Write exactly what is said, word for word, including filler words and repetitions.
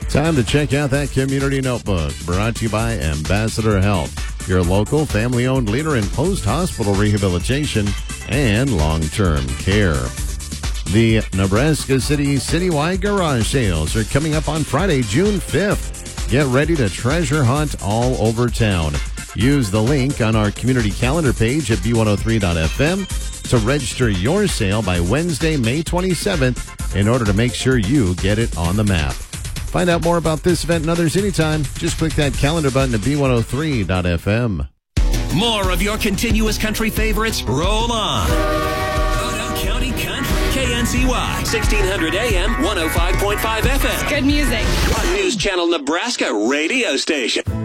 Time to check out that Community Notebook, brought to you by Ambassador Health, your local family-owned leader in post-hospital rehabilitation and long-term care. The Nebraska City Citywide Garage Sales are coming up on Friday, June fifth. Get ready to treasure hunt all over town. Use the link on our community calendar page at B one oh three dot F M to register your sale by Wednesday, May twenty-seventh in order to make sure you get it on the map. Find out more about this event and others anytime. Just click that calendar button at B one oh three dot F M. More of your continuous country favorites roll on. Odo County Country. K N C Y, sixteen hundred A M, one oh five point five F M. Good music. On News Channel Nebraska radio station.